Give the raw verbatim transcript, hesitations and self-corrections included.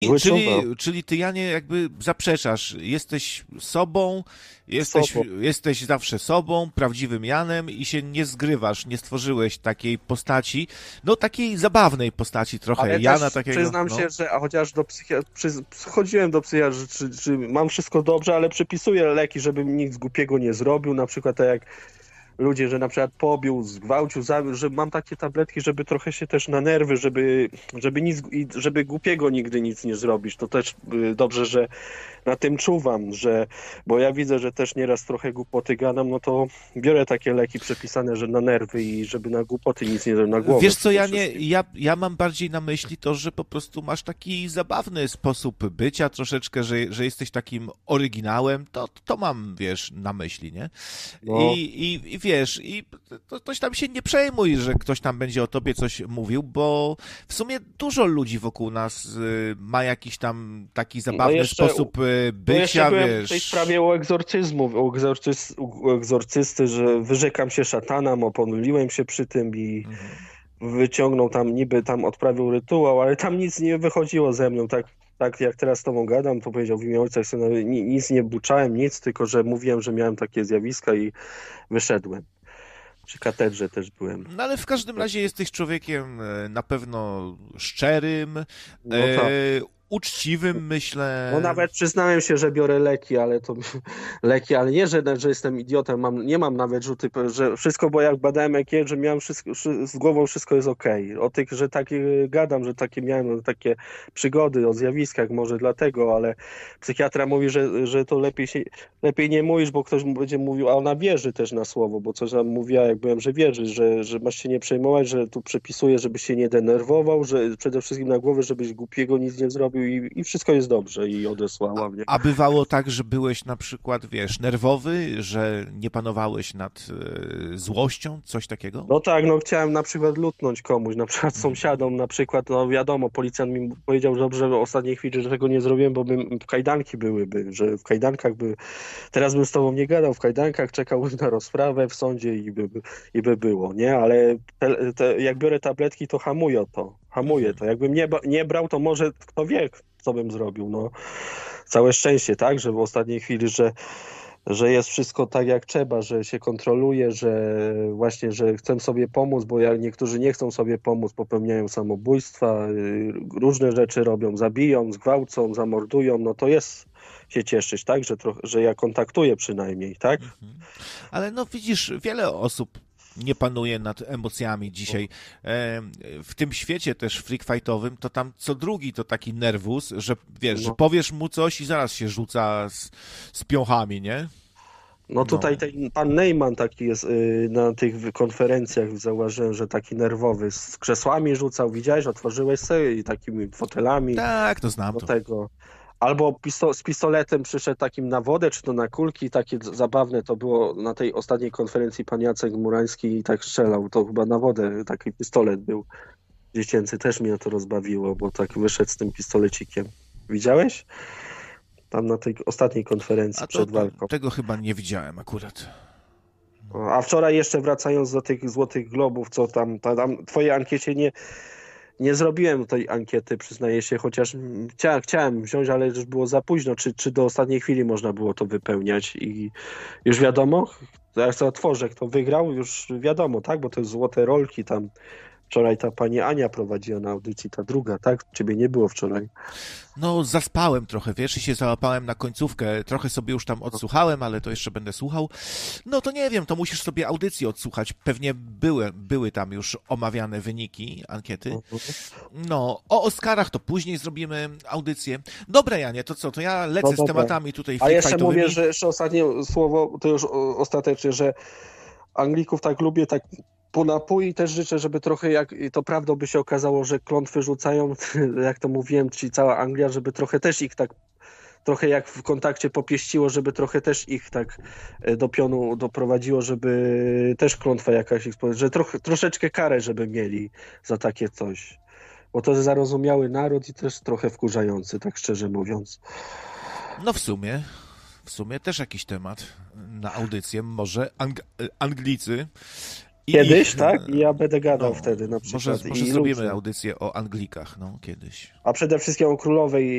Czyli, Wyczuwał. czyli ty, Janie, jakby zaprzeczasz. Jesteś sobą, jesteś, Sobą. jesteś zawsze sobą, prawdziwym Janem i się nie zgrywasz, nie stworzyłeś takiej postaci, no takiej zabawnej postaci trochę, Ale Jana też takiego. przyznam no. się, że a chociaż do psychiatry, chodziłem do psychiatry, czy, czy mam wszystko dobrze, ale przepisuję leki, żebym nic głupiego nie zrobił, na przykład tak jak ludzie, że na przykład pobił, zgwałcił, zabił, że mam takie tabletki, żeby trochę się też na nerwy, żeby, żeby nic, i żeby głupiego nigdy nic nie zrobić. To też y, dobrze, że na tym czuwam, że, bo ja widzę, że też nieraz trochę głupoty gadam, no to biorę takie leki przepisane, że na nerwy i żeby na głupoty nic nie, na głowę. Wiesz co, przede Janie, wszystkim. ja, ja mam bardziej na myśli to, że po prostu masz taki zabawny sposób bycia troszeczkę, że, że jesteś takim oryginałem, to, to mam, wiesz, na myśli, nie? No. I, i, i wiesz, i to, ktoś tam się nie przejmuj, że ktoś tam będzie o tobie coś mówił, bo w sumie dużo ludzi wokół nas y, ma jakiś tam taki zabawny jeszcze- sposób y, No jeszcze bycia, byłem wiesz. w tej sprawie o egzorcyzmu, o, egzorcys, u egzorcysty, że wyrzekam się szatana, bo pomyliłem się przy tym i wyciągnął tam, niby tam odprawił rytuał, ale tam nic nie wychodziło ze mną, tak, tak jak teraz z tobą gadam, to powiedział w imię Ojca i Syna, ni- nic nie buczałem, nic, tylko że mówiłem, że miałem takie zjawiska i wyszedłem. Przy katedrze też byłem. No ale w każdym razie jesteś człowiekiem e, na pewno szczerym, No e, tak. uczciwym, myślę. No nawet przyznałem się, że biorę leki, ale to leki, ale nie, że, że jestem idiotem, mam, nie mam nawet rzuty, że wszystko, bo jak badałem E K G, że miałem wszystko, wszy- z głową wszystko jest okej. O tych, że takie gadam, że takie miałem no, takie przygody o zjawiskach, może dlatego, ale psychiatra mówi, że, że to lepiej się, lepiej nie mówisz, bo ktoś mu będzie mówił, a ona wierzy też na słowo, bo coś tam mówiła, jak byłem, że wierzy, że, że masz się nie przejmować, że tu przepisuje, żebyś się nie denerwował, że przede wszystkim na głowę, żebyś głupiego nic nie zrobił i, i wszystko jest dobrze i odesłała mnie. A bywało tak, że byłeś na przykład, wiesz, nerwowy, że nie panowałeś nad e, złością, coś takiego? No tak, no chciałem na przykład lutnąć komuś, na przykład sąsiadom, na przykład, no wiadomo, policjant mi powiedział, że dobrze w ostatniej chwili, że tego nie zrobiłem, bo bym, kajdanki byłyby, że w kajdankach by, teraz bym z tobą nie gadał, w kajdankach czekałbym na rozprawę w sądzie i by, i by było, nie? Ale te, te, jak biorę tabletki, to hamuję to, hamuję to. Jakbym nie, ba- nie brał, to może kto wie, co bym zrobił, no. Całe szczęście, tak, że w ostatniej chwili, że że jest wszystko tak jak trzeba, że się kontroluje, że właśnie, że chcę sobie pomóc, bo jak niektórzy nie chcą sobie pomóc, popełniają samobójstwa, y, różne rzeczy robią, zabiją, zgwałcą, zamordują, no to jest się cieszyć, tak, że, trochę, że ja kontaktuję przynajmniej, tak? Ale no widzisz, wiele osób nie panuje nad emocjami dzisiaj. E, w tym świecie też freak fightowym, to tam co drugi to taki nerwus, że wiesz, No. że powiesz mu coś i zaraz się rzuca z, z piąchami, nie? No tutaj ten pan Neyman taki jest y, na tych wy- konferencjach, zauważyłem, że taki nerwowy, z krzesłami rzucał, widziałeś, otworzyłeś sobie i takimi fotelami. Tak, to znam Do to. tego. Albo pisto z pistoletem przyszedł takim na wodę, czy to na kulki, takie z- zabawne to było na tej ostatniej konferencji pan Jacek Murański i tak strzelał, to chyba na wodę taki pistolet był dziecięcy, też mnie to rozbawiło, bo tak wyszedł z tym pistolecikiem. Widziałeś? Tam na tej ostatniej konferencji A to, przed to, walką. tego chyba nie widziałem akurat. A wczoraj jeszcze wracając do tych Złotych Globów, co tam, ta- tam twojej ankiecie nie, nie zrobiłem tej ankiety, przyznaję się, chociaż mm, chcia, chciałem wziąć, ale już było za późno. Czy, czy do ostatniej chwili można było to wypełniać i już wiadomo? Jak to otworzę, kto wygrał, już wiadomo, tak? Bo to jest złote rolki tam. Wczoraj ta pani Ania prowadziła na audycji, ta druga, tak? Ciebie nie było wczoraj. No, zaspałem trochę, wiesz, i się załapałem na końcówkę. Trochę sobie już tam odsłuchałem, ale to jeszcze będę słuchał. No to nie wiem, to musisz sobie audycję odsłuchać. Pewnie były, były tam już omawiane wyniki ankiety. No, o Oscarach to później zrobimy audycję. Dobra, Janie, to co, to ja lecę No z dobra. tematami tutaj A jeszcze freakfightowymi. mówię, że jeszcze ostatnie słowo, to już o- ostatecznie, że Anglików tak lubię, tak po napój i też życzę, żeby trochę, jak to prawdą by się okazało, że klątwy rzucają, jak to mówiłem, czyli cała Anglia, żeby trochę też ich tak, trochę jak w kontakcie popieściło, żeby trochę też ich tak e, do pionu doprowadziło, żeby też klątwa jakaś ich społeczna, że troch, troszeczkę karę, żeby mieli za takie coś. Bo to jest zarozumiały naród i też trochę wkurzający, tak szczerze mówiąc. No w sumie, w sumie też jakiś temat na audycję. Może Ang- Anglicy I Kiedyś, ich, tak? I ja będę gadał no, wtedy na przykład. Może, może I zrobimy ludzie. audycję o Anglikach, no, kiedyś. A przede wszystkim o królowej